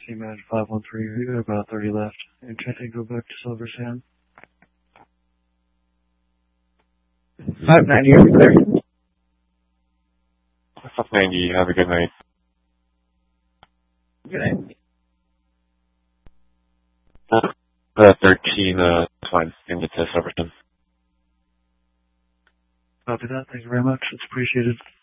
CMAT 513. You got about 30 left. And check and go back to Silver Sand. 590 over there. 590, have a good night. Good night. 13, fine. Into Silverton. Copy that. Thank you very much. It's appreciated.